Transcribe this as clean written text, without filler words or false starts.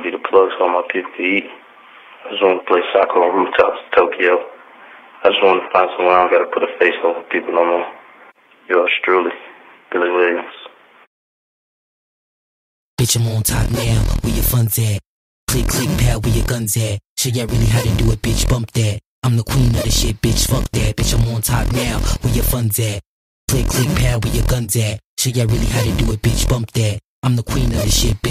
to be the plug so all my people can eat. I just want to play soccer on rooftops in Tokyo. I just want to find somewhere I don't got to put a face over people no more. Yours truly, Billy Williams. Bitch, I'm on top now, where your funds at? Click, click, pal, where your guns at? Show ya really how to do it, bitch, bump that. I'm the queen of the shit, bitch, fuck that. Bitch, I'm on top now, where your funds at? Click, click, pal, where your guns at? Show ya really how to do it, bitch, bump that. I'm the queen of the shit, bitch.